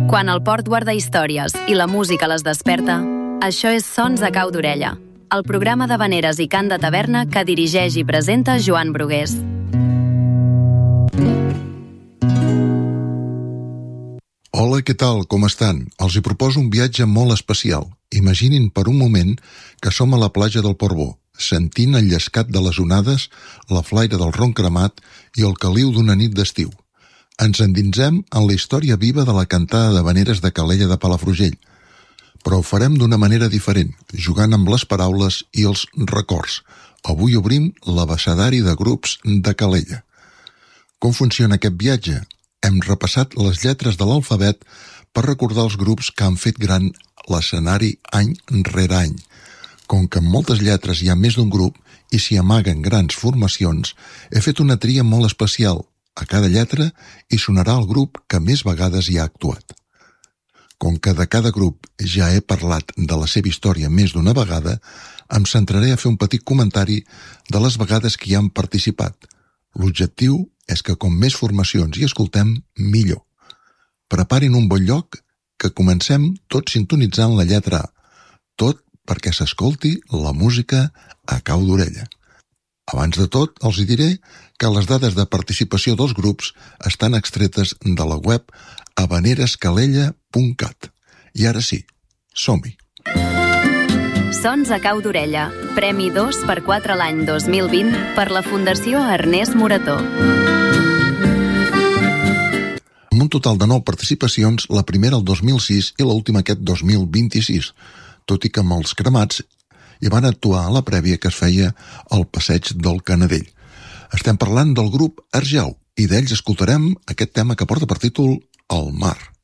Quan el port guarda històries i la música les desperta, això és Sons a cau d'orella, el programa d'havaneres i cant de taverna que dirigeix i presenta Joan Brugués. Hola, què tal? Com estan? Els hi proposo un viatge molt especial. Imaginin per un moment que som a la platja del Portbou, sentint el llescat de les onades, la flaire del ron cremat i el caliu d'una nit d'estiu. Ens endinsem en la història viva de la cantada d'havaneres de Calella de Palafrugell, però ho farem d'una manera diferent, jugant amb les paraules i els records. Avui obrim l'abecedari de grups de Calella. Com funciona aquest viatge? Hem repassat les lletres de l'alfabet per recordar els grups que han fet gran l'escenari any rere any. Com que en moltes lletres hi ha més d'un grup i s'hi amaguen grans formacions, he fet una tria molt especial. A cada lletra hi sonarà el grup que més vegades hi ha actuat. Com que de cada grup ja he parlat de la seva història més d'una vegada, em centraré a fer un petit comentari de les vegades que hi han participat. L'objectiu és que com més formacions hi escoltem, millor. Preparin un bon lloc, que comencem tot sintonitzant la lletra A, tot perquè s'escolti la música a cau d'orella. Abans de tot, els hi diré que les dades de participació dels grups estan extretes de la web havanerescalella.cat. I ara sí, som-hi! Sons a cau d'orella, Premi 2x4 l'any 2020 per la Fundació Ernest Morató. Amb un total de 9 participacions, la primera el 2006 i l'última aquest 2026, tot i que amb els cremats hi van actuar a la prèvia que es feia al Passeig del Canadell. Estem parlant del grup Arjau i d'ells escoltarem aquest tema que porta per títol El mar.